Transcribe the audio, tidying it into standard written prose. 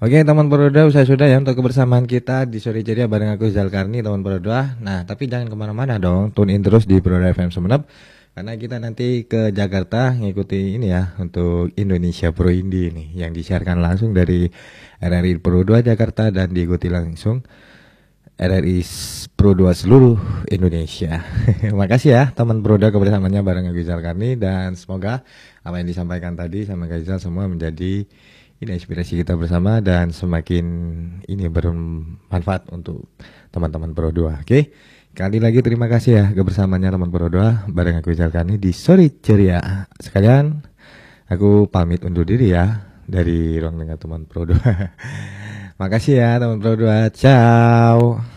Oke teman Peroda, usai sudah ya untuk kebersamaan kita di sore ceria bareng aku Zal Karni teman Peroda. Nah tapi jangan kemana-mana dong, tune in terus di Peroda FM Sumeneb. Karena kita nanti ke Jakarta ngikuti ini ya untuk Indonesia Pro Indie ini yang disiarkan langsung dari RRI Pro 2 Jakarta dan diikuti langsung RRI Pro 2 seluruh Indonesia. Makasih ya teman Peroda kebersamaannya bareng aku Zal Karni dan semoga apa yang disampaikan tadi sama Gazal semua menjadi ini inspirasi kita bersama dan semakin ini bermanfaat untuk teman-teman Pro 2. Oke. Kali lagi terima kasih ya kebersamaannya teman Pro 2 bareng aku Jalkani di Sore Ceria. Sekalian aku pamit undur diri ya dari ruang dengar teman Pro 2. Makasih ya teman Pro 2. Ciao.